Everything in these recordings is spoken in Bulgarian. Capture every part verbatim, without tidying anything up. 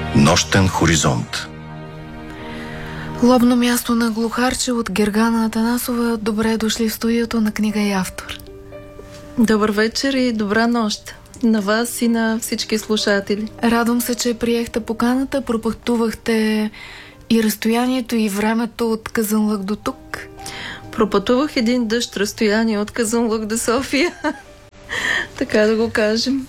Нощен хоризонт. Лобно място на глухарче от Гергана Атанасова. Добре дошли в студиото на Книга и автор. Добър вечер и добра нощ на вас и на всички слушатели. Радвам се, че приехте поканата, пропътувахте и разстоянието, и времето от Казанлък до тук. Пропътувах един дъжд разстояние от Казанлък до София. Така да го кажем.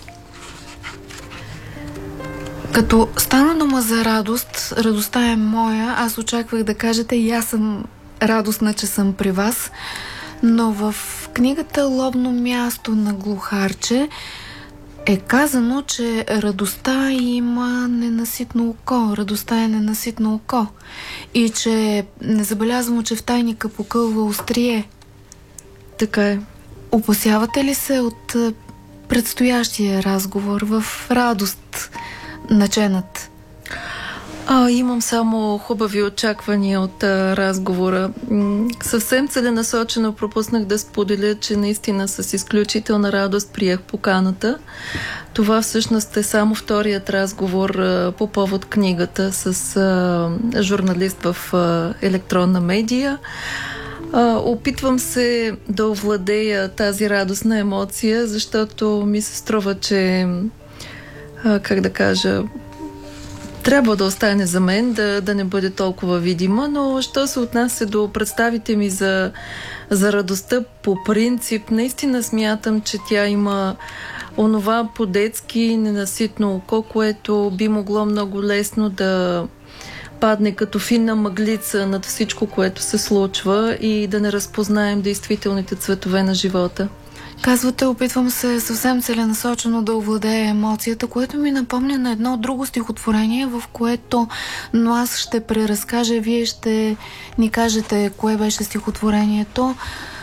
Като стана дума за радост, радостта е моя. Аз очаквах да кажете и аз съм радостна, че съм при вас. Но в книгата "Лобно място на глухарче" е казано, че радостта има ненаситно око. Радостта е ненаситно око. И че незабелязано, че в тайника покълва острие. Така е. Опасявате ли се от предстоящия разговор в радост наченат? А, имам само хубави очаквания от а, разговора. М- съвсем целенасочено пропуснах да споделя, че наистина с изключителна радост приех поканата. Това всъщност е само вторият разговор а, по повод книгата с а, журналист в а, електронна медия. А, опитвам се да овладея тази радостна емоция, защото ми се струва, че а, как да кажа, трябва да остане за мен, да, да не бъде толкова видима, но що се отнася до представите ми за, за радостта по принцип, наистина смятам, че тя има онова по-детски ненаситно око, което би могло много лесно да падне като финна мъглица над всичко, което се случва и да не разпознаем действителните цветове на живота. Казвате, опитвам се съвсем целенасочено да овладея емоцията, което ми напомня на едно друго стихотворение, в което, но аз ще преразкажа, вие ще ни кажете кое беше стихотворението.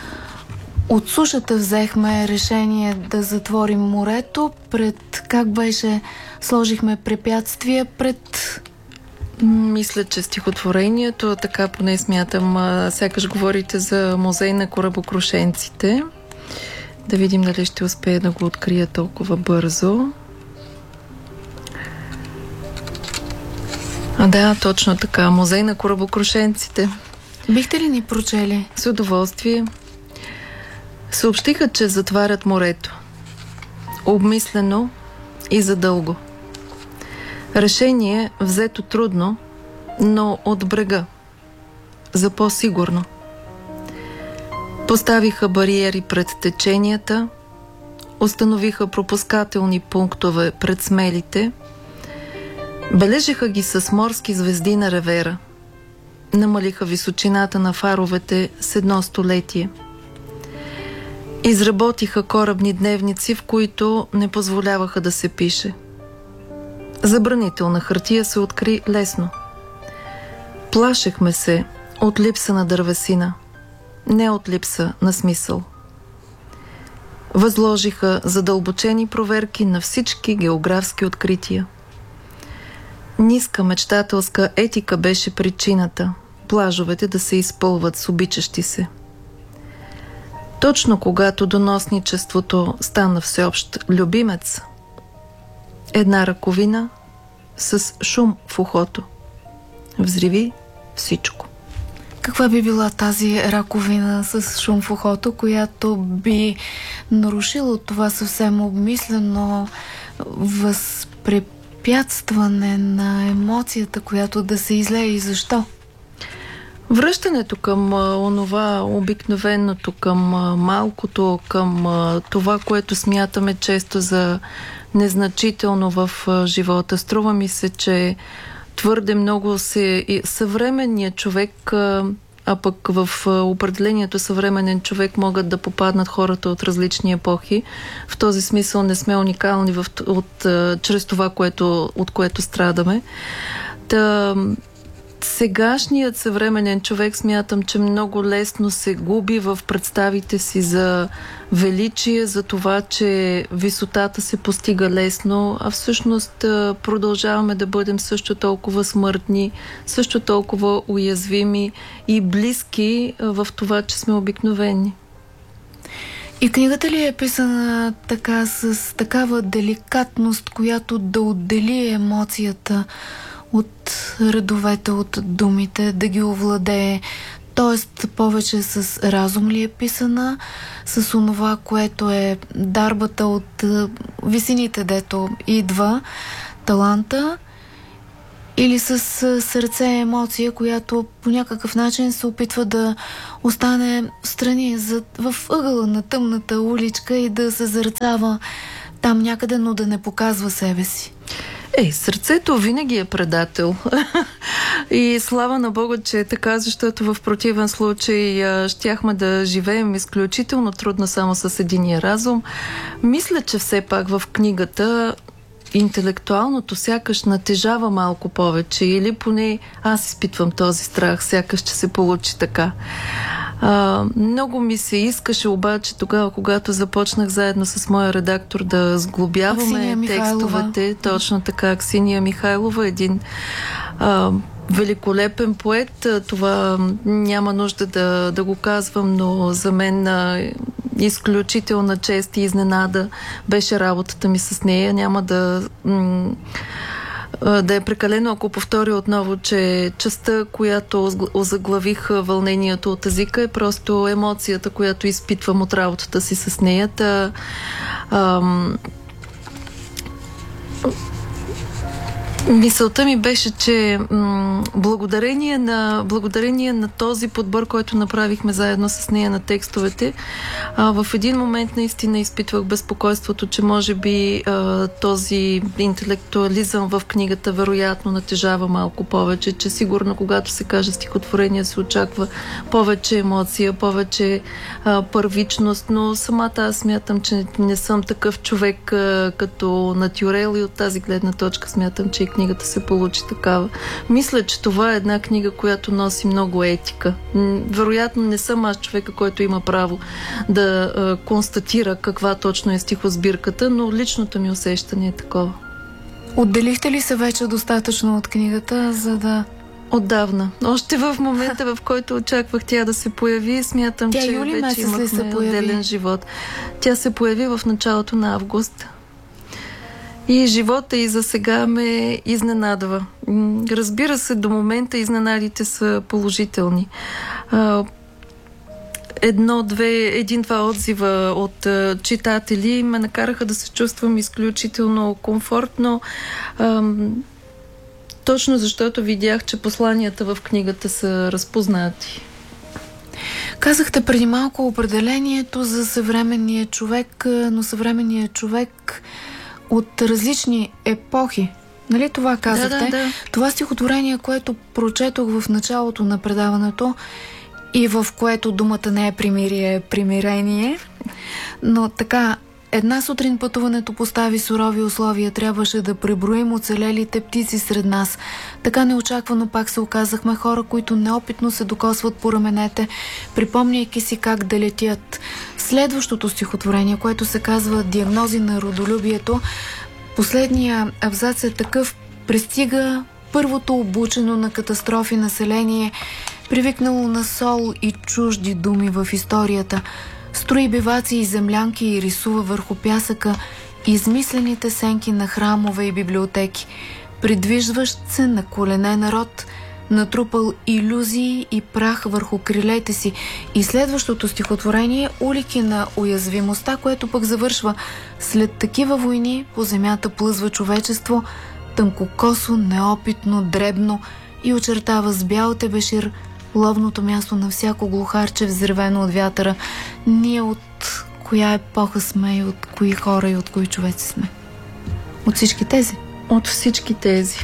От сушата взехме решение да затворим морето, пред, как беше, сложихме препятствия пред... Мисля, че стихотворението, така поне смятам, сякаш говорите за музей на корабокрушенците. Да видим дали ще успея да го открия толкова бързо. А да, точно така. Музей на корабокрушенците. Бихте ли ни прочели? С удоволствие. Съобщиха, че затварят морето. Обмислено и задълго. Решение взето трудно, но от брега. За по-сигурно. Поставиха бариери пред теченията, установиха пропускателни пунктове пред смелите, бележиха ги с морски звезди на ревера, намалиха височината на фаровете с едно столетие. Изработиха корабни дневници, в които не позволяваха да се пише. Забранителна хартия се откри лесно. Плашехме се от липса на дървесина, не от липса на смисъл. Възложиха задълбочени проверки на всички географски открития. Ниска мечтателска етика беше причината плажовете да се изпълват с обичащи се. Точно когато доносничеството стана всеобщ любимец, една ръковина с шум в ухото взриви всичко. Каква би била тази раковина с шум в ухото, която би нарушила това съвсем обмислено възпрепятстване на емоцията, която да се излее, и защо? Връщането към а, онова обикновеното, към а, малкото, към а, това, което смятаме често за незначително в а, живота. Струва ми се, че твърде много се... И съвременният човек, а, а пък в а, определението съвременен човек могат да попаднат хората от различни епохи. В този смисъл не сме уникални в, от, а, чрез това, което, от което страдаме. Та... Сегашният съвременен човек, смятам, че много лесно се губи в представите си за величие, за това, че висотата се постига лесно, а всъщност продължаваме да бъдем също толкова смъртни, също толкова уязвими и близки в това, че сме обикновени. И книгата ли е писана така, с такава деликатност, която да отдели емоцията от редовете, от думите, да ги овладее? Тоест, повече с разум ли е писана, с онова, което е дарбата от висините, дето идва таланта, или с сърце емоция, която по някакъв начин се опитва да остане встрани, в ъгъла на тъмната уличка и да се зърцава там някъде, но да не показва себе си? Ей, сърцето винаги е предател. И слава на Бога, че е така, защото в противен случай а, щяхме да живеем изключително трудно само с единия разум. Мисля, че все пак в книгата интелектуалното сякаш натежава малко повече, или поне аз изпитвам този страх, сякаш ще се получи така. А, много ми се искаше обаче тогава, когато започнах заедно с моя редактор да сглобяваме текстовете. Точно така, Аксинья Михайлова, един а, великолепен поет. Това няма нужда да, да го казвам, но за мен а, изключителна чест и изненада беше работата ми с нея. Няма да... М- да е прекалено, ако повторя отново, че частта, която озаглавих вълнението от езика, е просто емоцията, която изпитвам от работата си с нея. Та, ам, мисълта ми беше, че м- благодарение, на, благодарение на този подбор, който направихме заедно с нея на текстовете, а, в един момент наистина изпитвах безпокойството, че може би а, този интелектуализъм в книгата вероятно натежава малко повече, че сигурно когато се каже стихотворение се очаква повече емоция, повече а, първичност, но самата аз смятам, че не съм такъв човек а, като натюрел и от тази гледна точка смятам, че книгата се получи такава. Мисля, че това е една книга, която носи много етика. Вероятно не съм аз човека, който има право да а, констатира каква точно е стихосбирката, но личното ми усещане е такова. Отделихте ли се вече достатъчно от книгата, за да... Отдавна. Още в момента, в който очаквах тя да се появи, смятам, тя че юли вече имахме отделен живот. Тя се появи в началото на август. И живота и за сега ме изненадва. Разбира се, до момента изненадите са положителни. Едно-две, един-два отзива от читатели ме накараха да се чувствам изключително комфортно, точно защото видях, че посланията в книгата са разпознати. Казахте преди малко определението за съвременния човек, но съвременният човек от различни епохи. Нали това казахте? Да, да, да. Това стихотворение, което прочетох в началото на предаването и в което думата не е примирие, е примирение. Но така, една сутрин пътуването постави сурови условия. Трябваше да преброим оцелелите птици сред нас. Така неочаквано пак се оказахме хора, които неопитно се докосват по раменете, припомняйки си как да летят. Следващото стихотворение, което се казва "Диагнози на родолюбието", последния абзац е такъв: пристига първото обучено на катастрофи население, привикнало на сол и чужди думи в историята. Строи биваци и землянки и рисува върху пясъка измислените сенки на храмове и библиотеки. Придвижващ се на колене народ, натрупал илюзии и прах върху крилете си. И следващото стихотворение – улики на уязвимостта, което пък завършва: след такива войни по земята плъзва човечество, тънкокосо, неопитно, дребно, и очертава с бял тебешир ловното място на всяко глухарче, взривено от вятъра. Ние от коя епоха сме и от кои хора и от кои човеци сме? От всички тези? От всички тези.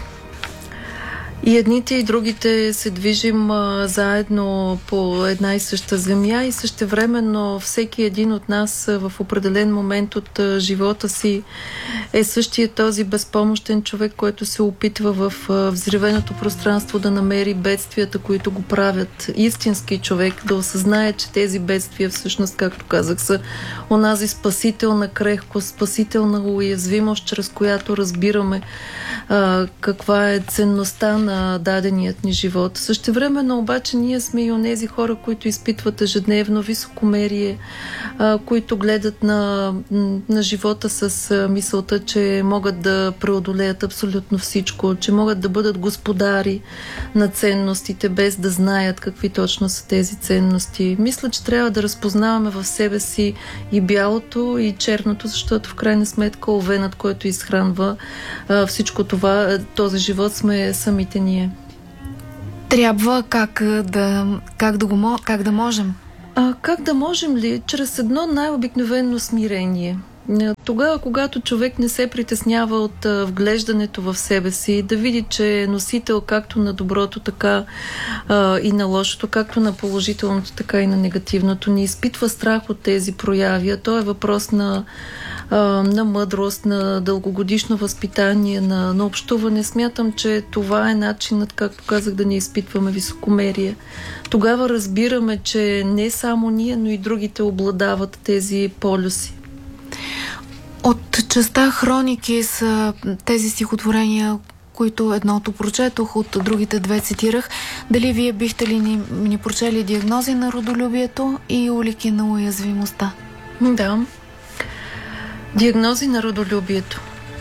И едните и другите се движим а, заедно по една и съща земя и същевременно всеки един от нас а, в определен момент от а, живота си е същия този безпомощен човек, който се опитва в а, взривеното пространство да намери бедствията, които го правят. Истински човек да осъзнае, че тези бедствия всъщност, както казах, са онази спасителна крехкост, спасителна уязвимост, чрез която разбираме а, каква е ценността на на даденият ни живот. Същевременно обаче ние сме и онези хора, които изпитват ежедневно високомерие, а, които гледат на, на живота с а, мисълта, че могат да преодолеят абсолютно всичко, че могат да бъдат господари на ценностите, без да знаят какви точно са тези ценности. Мисля, че трябва да разпознаваме в себе си и бялото, и черното, защото в крайна сметка овенът, който изхранва а, всичко това, този живот сме самите ние. Трябва как да, как да, го, как да можем? А, как да можем ли? Чрез едно най-обикновено смирение. Тогава, когато човек не се притеснява от а, вглеждането в себе си, да види, че е носител както на доброто, така а, и на лошото, както на положителното, така и на негативното, не изпитва страх от тези прояви, а то е въпрос на, а, на мъдрост, на дългогодишно възпитание, на, на общуване. Смятам, че това е начинът, както казах, да не изпитваме високомерие. Тогава разбираме, че не само ние, но и другите обладават тези полюси. От частта хроники са тези стихотворения, които едното прочетох, от другите две цитирах. Дали вие бихте ли ни, ни прочели диагнози на родолюбието и улики на уязвимостта? Да. Диагнози на родолюбието.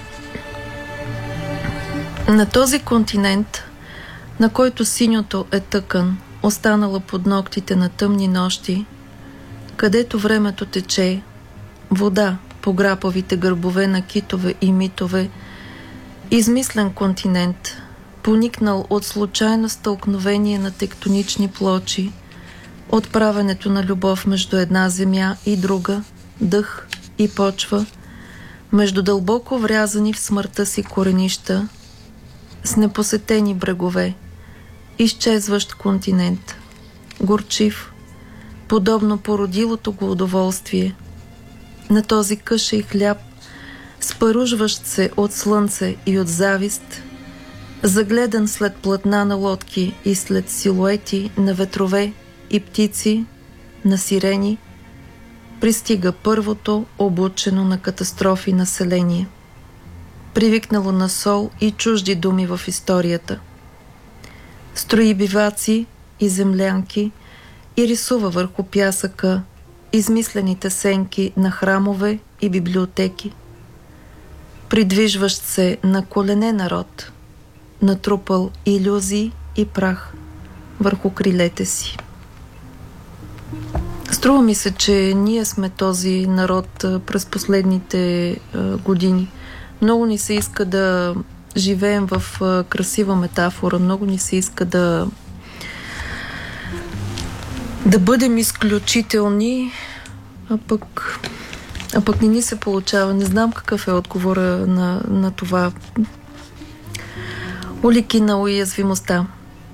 На този континент, на който синьото е тъкан, останала под ногтите на тъмни нощи, където времето тече, вода по грапавите гърбове на китове и митове, измислен континент, поникнал от случайно стълкновение на тектонични плочи, от правенето на любов между една земя и друга, дъх и почва, между дълбоко врязани в смъртта си коренища, с непосетени брегове, изчезващ континент, горчив, подобно породилото го удоволствие, на този къша и хляб, спаружващ се от слънце и от завист, загледан след платна на лодки и след силуети на ветрове и птици, на сирени, пристига първото обучено на катастрофи население, привикнало на сол и чужди думи в историята. Строи биваци и землянки и рисува върху пясъка измислените сенки на храмове и библиотеки. Придвижващ се на колене народ, натрупал илюзии и прах върху крилете си. Струва ми се, че ние сме този народ през последните години. Много ни се иска да живеем в красива метафора, много ни се иска да да бъдем изключителни, а пък, а пък не ни се получава. Не знам какъв е отговора на, на това. Улики на уязвимостта.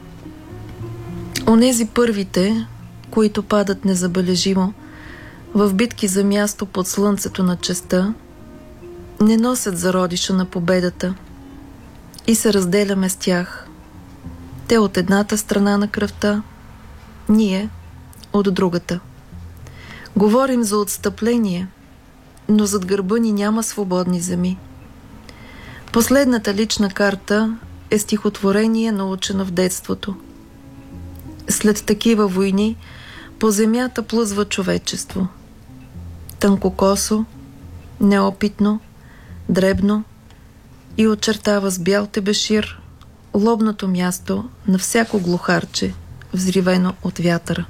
Онези първите, които падат незабележимо в битки за място под слънцето на честта, не носят зародиша на победата и се разделяме с тях. Те от едната страна на кръвта, ние от другата. Говорим за отстъпление, но зад гърба ни няма свободни земи. Последната лична карта е стихотворение, научено в детството. След такива войни по земята плъзва човечество. Тънкокосо, неопитно, дребно и очертава с бял тебешир лобното място на всяко глухарче, взривено от вятъра.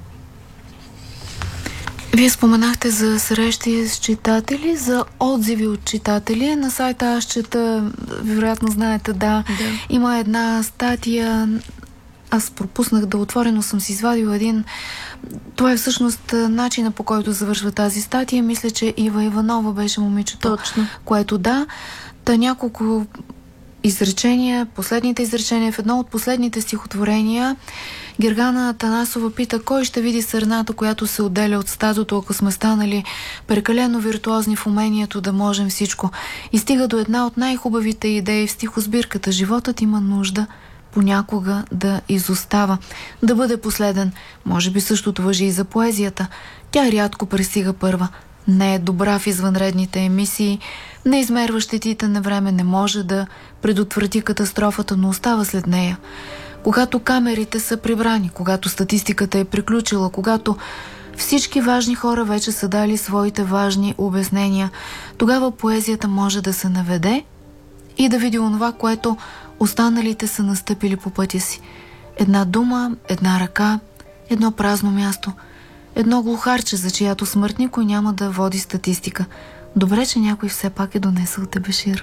Вие споменахте за срещи с читатели, за отзиви от читатели. На сайта аз чета, вероятно знаете, да, да. Има една статия, аз пропуснах да отворя, но съм си извадила един. Това е всъщност начина, по който завършва тази статия. Мисля, че Ива Иванова беше момичето, точно, което да. Та няколко изречения, последните изречения в едно от последните стихотворения. Гергана Атанасова пита: кой ще види сърната, която се отделя от стадото, ако сме станали прекалено виртуозни в умението да можем всичко? И стига до една от най-хубавите идеи в стихосбирката: животът има нужда понякога да изостава, да бъде последен. Може би същото важи и за поезията. Тя рядко пристига първа. не е добра в извънредните емисии, не измерва щетите на време, не може да предотврати катастрофата, но остава след нея. Когато камерите са прибрани, когато статистиката е приключила, когато всички важни хора вече са дали своите важни обяснения, тогава поезията може да се наведе и да види онова, което останалите са настъпили по пътя си. Една дума, една ръка, едно празно място, едно глухарче, за чиято смърт никой няма да води статистика. Добре, че някой все пак е донесъл тебешир.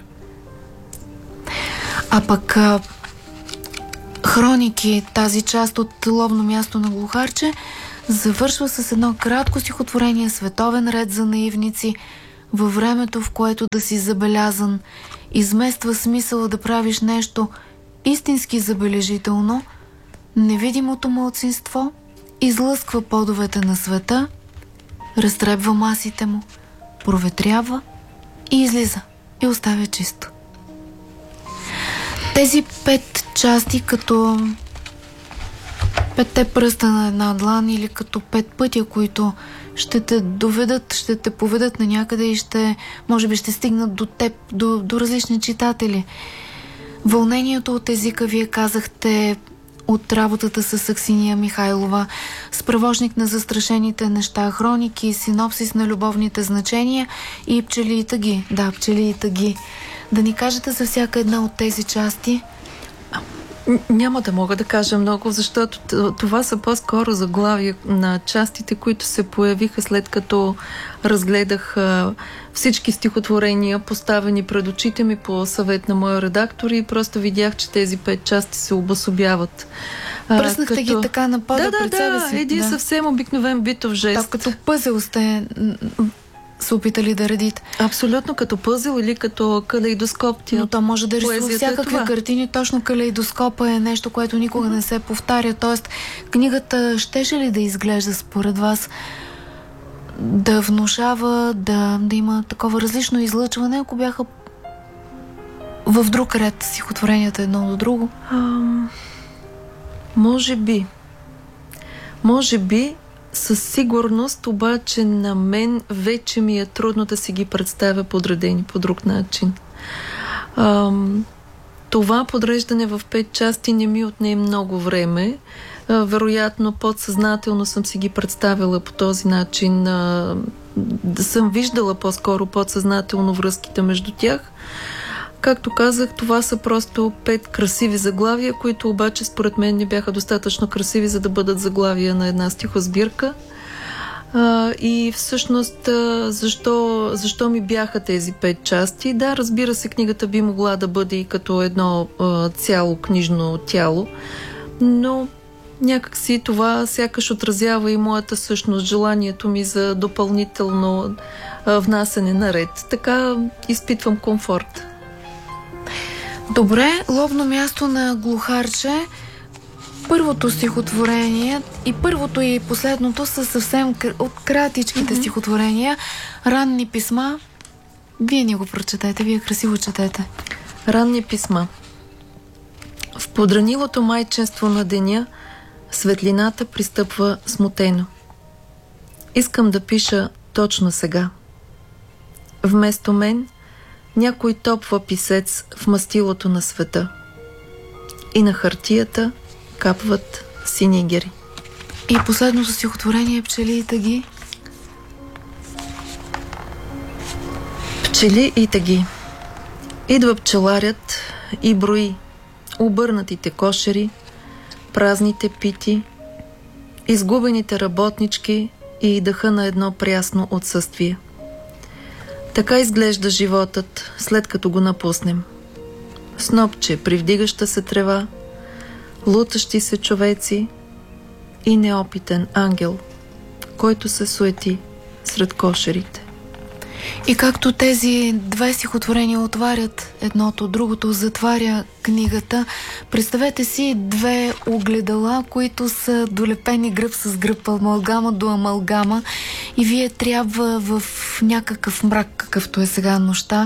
А пък а, хроники, тази част от ловно място на глухарче, завършва с едно кратко стихотворение, световен ред за наивници, във времето, в което да си забелязан, измества смисъла да правиш нещо истински забележително, невидимото малцинство излъсква подовете на света, разтребва масите му, проветрява и излиза и оставя чисто. Тези пет части като петте пръста на една длан или като пет пътя, които ще те доведат, ще те поведат на някъде и ще, може би ще стигнат до теб, до, до различни читатели. Вълнението от езика, вие казахте, от работата с Аксиния Михайлова, справочник на застрашените неща, хроники, синопсис на любовните значения и пчели и тъги. Да, пчели и тъги. Да ни кажете за всяка една от тези части? Няма да мога да кажа много, защото това са по-скоро заглавия на частите, които се появиха след като разгледах а, всички стихотворения, поставени пред очите ми по съвет на моя редактор и просто видях, че тези пет части се обособяват. Пръснахте като... ги така на пода да, пред да, себе да, си. един да. съвсем обикновен битов жест. Так, като пъзел сте се опитали да редите. Абсолютно като пъзел или като калейдоскоп. Тя... Но то може да рисува всякакви е картини. Точно калейдоскопа е нещо, което никога mm-hmm. не се повтаря. Тоест, книгата щеше ли да изглежда според вас да внушава, да, да има такова различно излъчване, ако бяха в друг ред стихотворенията едно до друго? Um, може би. Може би със сигурност, обаче на мен вече ми е трудно да си ги представя подредени по друг начин. Ам, това подреждане в пет части не ми отне много време. А, вероятно, подсъзнателно съм си ги представила по този начин. А, да съм виждала по-скоро подсъзнателно връзките между тях. Както казах, това са просто пет красиви заглавия, които обаче според мен не бяха достатъчно красиви, за да бъдат заглавия на една стихосбирка. А, и всъщност, а, защо, защо ми бяха тези пет части? Да, разбира се, книгата би могла да бъде и като едно а, цяло книжно тяло, но някакси това сякаш отразява и моята същност, желанието ми за допълнително а, внасене на ред. Така изпитвам комфорт. Добре, ловно място на глухарче. Първото стихотворение и първото и последното са съвсем от кратичките mm-hmm. стихотворения. Ранни писма. Вие ни го прочетете, вие красиво четете. Ранни писма. В подранилото майчинство на деня светлината пристъпва смутено. Искам да пиша точно сега. Вместо мен някой топва писец в мастилото на света. И на хартията капват синигери. И последното стихотворение пчели и тъги. Пчели и тъги. Идва пчеларят и брои обърнатите кошери, празните пити, изгубените работнички и дъха на едно прясно отсъствие. Така изглежда животът, след като го напуснем. Снопче, привдигаща се трева, лутащи се човеци и неопитен ангел, който се суети сред кошерите. И както тези две стихотворения отварят едното, другото затваря книгата, представете си две огледала, които са долепени гръб с гръб, амалгама до амалгама, и вие трябва в някакъв мрак, какъвто е сега нощта,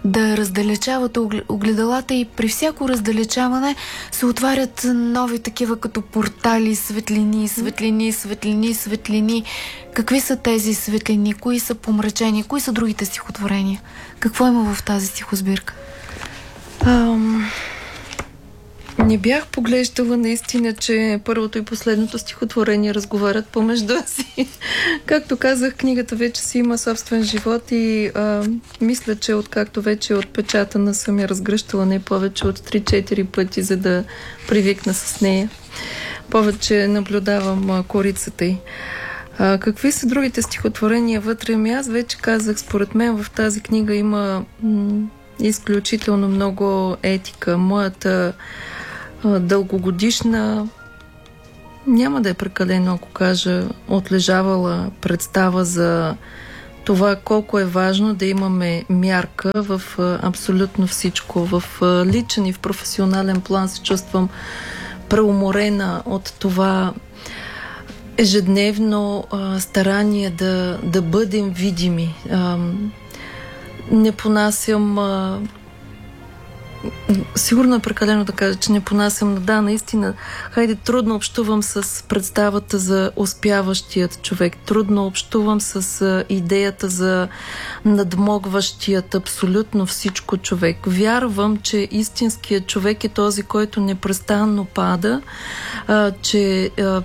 да раздалечават огледалата и при всяко раздалечаване се отварят нови такива като портали, светлини, светлини, светлини, светлини. Какви са тези светлини? Кои са помрачени? Кои са другите стихотворения? Какво има в тази стихосбирка? Ам... Не бях поглеждала наистина, че първото и последното стихотворение разговарят помежду си. Както казах, книгата вече си има собствен живот и а, мисля, че откакто вече е отпечатана, съм я разгръщала не повече от три-четири пъти, за да привикна с нея. Повече наблюдавам а, корицата й. А, какви са другите стихотворения вътре? Ами аз вече казах, според мен в тази книга има м- изключително много етика. Моята дългогодишна, няма да е прекалено, ако кажа, отлежавала представа за това колко е важно да имаме мярка в абсолютно всичко. В личен и в професионален план се чувствам преуморена от това ежедневно а, старание да, да бъдем видими. А, не понасям а, сигурно е прекалено да кажа, че не понасям, но да, наистина, хайде, трудно общувам с представата за успяващият човек, трудно общувам с а, идеята за надмогващият абсолютно всичко човек. Вярвам, че истинският човек е този, който непрестанно пада, а, че а,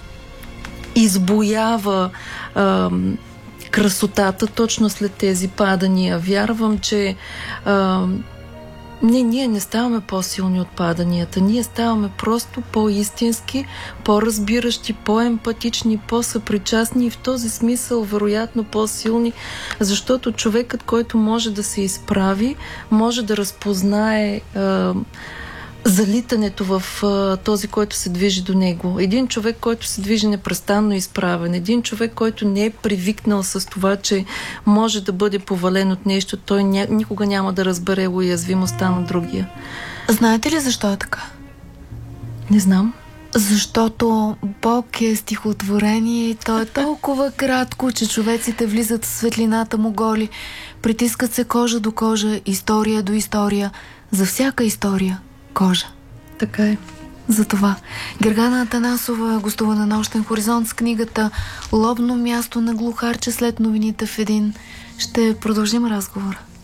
избоява а, красотата точно след тези падания. Вярвам, че а, Не, ние не ставаме по-силни от паданията. Ние ставаме просто по-истински, по-разбиращи, по-емпатични, по-съпричастни и в този смисъл вероятно по-силни, защото човекът, който може да се изправи, може да разпознае е, залитането в е, този, който се движи до него. Един човек, който се движи непрестанно изправен. Един човек, който не е привикнал с това, че може да бъде повален от нещо, той ня... никога няма да разбере уязвимостта на другия. Знаете ли защо е така? Не знам. Защото Бог е стихотворение и то е толкова кратко, че човеците влизат в светлината му голи, притискат се кожа до кожа, история до история, за всяка история кожа. Така е. Затова Гергана Атанасова гостува на Нощен хоризонт с книгата "Лобно място на глухарче" след новините в един. Ще продължим разговора.